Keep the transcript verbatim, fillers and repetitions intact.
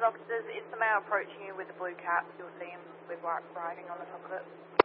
officers, is the male approaching you with a blue cap. You'll see him with white writing on the top of it.